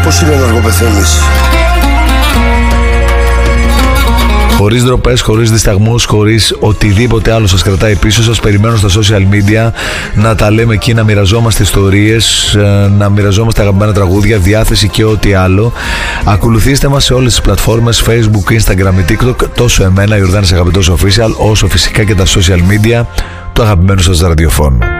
Πώς είναι να αργοπεθαίνεις? Χωρίς ντροπές, χωρίς δισταγμούς, χωρίς οτιδήποτε άλλο σας κρατάει πίσω. Σας περιμένω στα social media να τα λέμε εκεί, να μοιραζόμαστε ιστορίες, να μοιραζόμαστε αγαπημένα τραγούδια, διάθεση και ό,τι άλλο. Ακολουθήστε μας σε όλες τις πλατφόρμες, Facebook, Instagram ή TikTok, τόσο εμένα, Ιορδάνης Αγαπητός Official, όσο φυσικά και τα social media του αγαπημένου σας ραδιοφώνου.